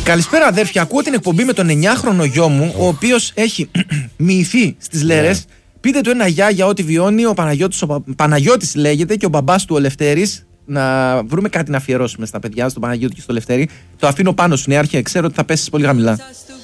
Καλησπέρα αδέρφια, ακούω την εκπομπή με τον 9χρονο γιο μου, ο οποίος έχει μοιηθεί στις λέρες. Πείτε του ένα γεια για ό,τι βιώνει. Ο Παναγιώτης λέγεται και ο μπαμπάς του ο Λευτέρης. Να βρούμε κάτι να αφιερώσουμε στα παιδιά, στον Παναγιώτη και στο Λευτέρη. Το αφήνω πάνω σου, Νέαρχε, ξέρω ότι θα πέσεις πολύ χαμηλά.